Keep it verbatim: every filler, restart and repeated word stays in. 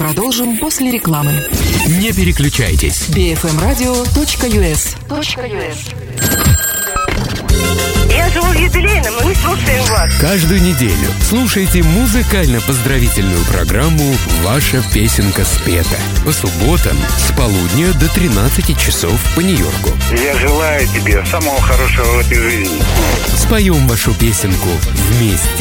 Продолжим после рекламы. Не переключайтесь. би эф эм радио точка ю эс. Я живу в юбилейном, мы слушаем вас. Каждую неделю слушайте музыкально-поздравительную программу «Ваша песенка спета» по субботам с полудня до тринадцати часов по Нью-Йорку. Я желаю тебе самого хорошего в этой жизни. Споем вашу песенку вместе.